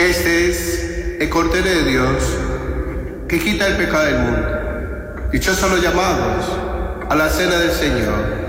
Este es el Cordero de Dios que quita el pecado del mundo. Dichosos los llamados a la cena del Señor.